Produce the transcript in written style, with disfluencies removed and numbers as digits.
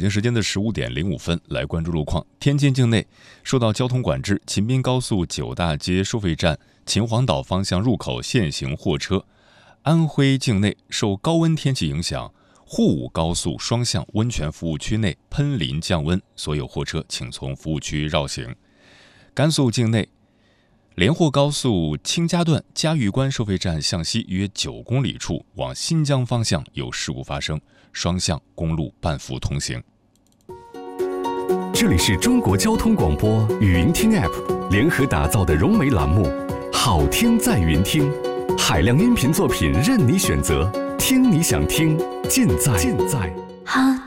京时间的15点05分，来关注路况。天津境内受到交通管制，秦滨高速九大街收费站秦皇岛方向入口限行货车。安徽境内受高温天气影响，沪武高速双向温泉服务区内喷淋降温，所有货车请从服务区绕行。甘肃境内连霍高速清家段嘉峪关收费站向西约9公里处，往新疆方向有事故发生，双向公路半幅通行。 这里是中国交通广播语音听 App 联合打造的融媒栏目《好听在云听》，海量音频作品任你选择，听你想听，尽在。 好